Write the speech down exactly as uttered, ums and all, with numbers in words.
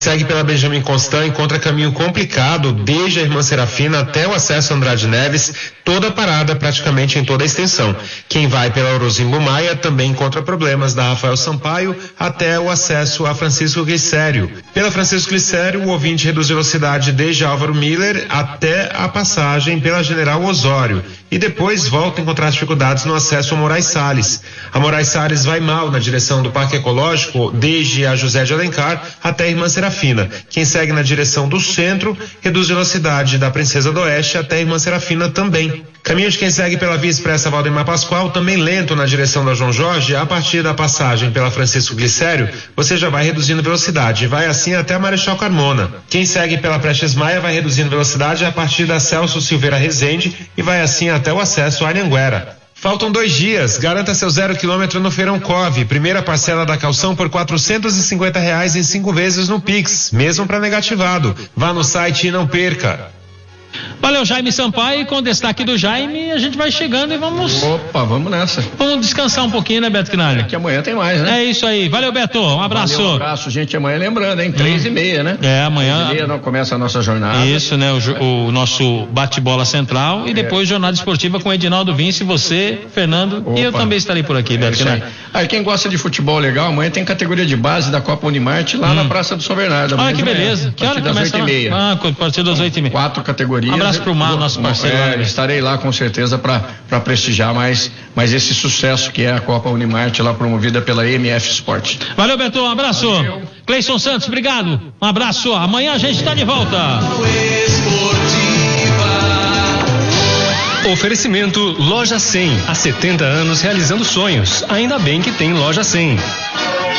Segue pela Benjamin Constant, encontra caminho complicado desde a Irmã Serafina até o acesso a Andrade Neves, toda parada praticamente em toda a extensão. Quem vai pela Orozimbo Maia também encontra problemas da Rafael Sampaio até o acesso a Francisco Glicério. Pela Francisco Glicério, o ouvinte reduz velocidade desde Álvaro Miller até a passagem pela General Osório e depois volta a encontrar dificuldades no acesso a Moraes Salles. A Moraes Salles vai mal na direção do Parque Ecológico desde a José de Alencar até a Irmã Serafina. Quem segue na direção do centro reduz velocidade da Princesa do Oeste até a Irmã Serafina também. Caminho de quem segue pela Via Expressa Valdemar Pascoal, também lento na direção da João Jorge. A partir da passagem pela Francisco Glicério, você já vai reduzindo velocidade, vai assim até a Marechal Carmona. Quem segue pela Prestes Maia vai reduzindo velocidade a partir da Celso Silveira Rezende e vai assim até o acesso a Anhanguera. Faltam dois dias, garanta seu zero quilômetro no Feirão Cove, primeira parcela da calção por quatrocentos e cinquenta reais em cinco vezes no Pix, mesmo para negativado. Vá no site e não perca. Valeu, Jaime Sampaio, com o destaque do Jaime, a gente vai chegando e vamos... Opa, vamos nessa. Vamos descansar um pouquinho, né, Beto Quinalha? Que amanhã tem mais, né? É isso aí. Valeu, Beto. Um abraço. Valeu, um abraço, gente. Amanhã lembrando, hein? Três hum. e meia, né? É, amanhã... Três e meia não começa a nossa jornada. Isso, né? O, o nosso bate-bola central e depois é. jornada esportiva com Edinaldo Vince, você, Fernando, Opa. e eu também estarei por aqui, é Beto Quinalha. Aí, quem gosta de futebol legal, amanhã tem categoria de base da Copa Unimarte lá hum. na Praça do São Bernardo. Olha que beleza. Que hora começa? oito e meia. Ah, a partir das oito e meia. Quatro categorias. Um abraço pro Mar, nosso parceiro. É, estarei lá com certeza para prestigiar mais, mais esse sucesso que é a Copa Unimarte lá promovida pela M F Sport. Valeu, Beto, um abraço. Valeu. Cleison Santos, obrigado. Um abraço. Amanhã a gente está de volta. Oferecimento Loja cem. Há setenta anos realizando sonhos. Ainda bem que tem Loja cem.